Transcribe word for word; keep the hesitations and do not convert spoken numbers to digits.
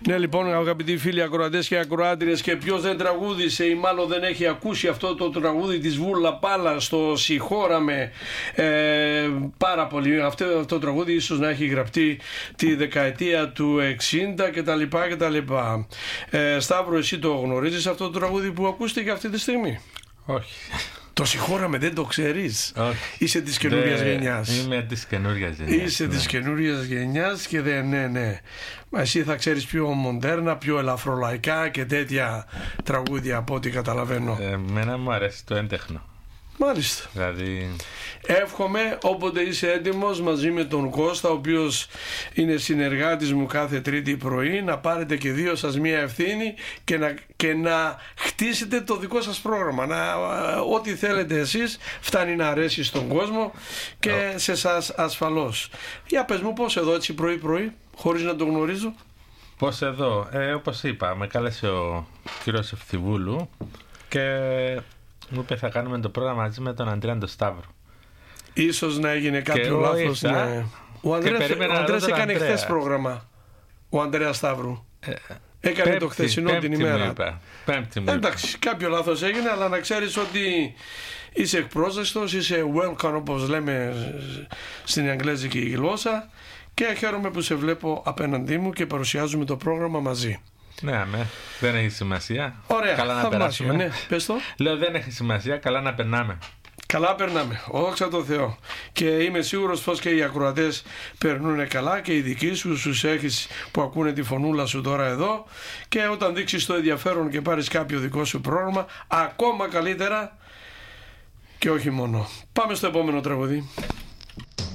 Ναι, λοιπόν, αγαπητοί φίλοι ακροατές και ακροάτριες, και ποιος δεν τραγούδισε ή μάλλον δεν έχει ακούσει αυτό το τραγούδι της Βούλα Πάλα, στο Συγχώραμε, ε, πάρα πολύ. Αυτό, αυτό το τραγούδι ίσως να έχει γραφτεί τη δεκαετία του εξήντα κτλ. κτλ. Ε, Σταύρο, εσύ το γνωρίζεις αυτό το τραγούδι που ακούστηκε αυτή τη στιγμή? Όχι. Το Συγχώραμε δεν το ξέρεις? Όχι. Είσαι της καινούριας Δε... γενιάς. Είμαι της καινούριας γενιάς. Είσαι ναι. της καινούριας γενιάς και δεν, ναι, ναι. Μα εσύ θα ξέρεις πιο μοντέρνα, πιο ελαφρολαϊκά και τέτοια τραγούδια από ό,τι καταλαβαίνω. Ε, εμένα μου αρέσει το έντεχνο. Μάλιστα. Δηλαδή... Εύχομαι όποτε είσαι έτοιμος μαζί με τον Κώστα, ο οποίος είναι συνεργάτης μου κάθε Τρίτη πρωί, να πάρετε και δύο σας μία ευθύνη και να, και να χτίσετε το δικό σας πρόγραμμα. Να, ό,τι θέλετε εσείς φτάνει να αρέσει στον κόσμο και oh. σε εσάς ασφαλώς. Για πες μου, πώς εδώ έτσι πρωί πρωί, χωρίς να το γνωρίζω? Πώς εδώ, ε, όπως είπα, με κάλεσε ο κύριος Ευθυβούλου και μου είπε θα κάνουμε το πρόγραμμα μαζί με τον Αντρέα τον Σταύρο. Ίσως να έγινε κάποιο λάθος. Ναι. Ο Ανδρέας, ο Ανδρέας έκανε χθες πρόγραμμα. Ο Ανδρέας Σταύρου. Ε, έκανε πέμπτη, το χθεσινό την ημέρα. Είπα. Πέμπτη μου Εντάξει, είπα. κάποιο λάθος έγινε, αλλά να ξέρεις ότι είσαι ευπρόσδεκτος, είσαι welcome όπως λέμε στην αγγλέζικη γλώσσα, και χαίρομαι που σε βλέπω απέναντί μου και παρουσιάζουμε το πρόγραμμα μαζί. Ναι, αμέ. Δεν έχει σημασία. Ωραία, καλά να περάσουμε. Ναι, πες το. Λέω δεν έχει σημασία, καλά να περνάμε. Καλά περνάμε, δόξα τω Θεώ. Και είμαι σίγουρος πως και οι ακροατές περνούν καλά, και οι δικοί σου τους έχεις που ακούνε τη φωνούλα σου τώρα εδώ, και όταν δείξεις το ενδιαφέρον και πάρεις κάποιο δικό σου πρόγραμμα, ακόμα καλύτερα, και όχι μόνο. Πάμε στο επόμενο τραγουδί.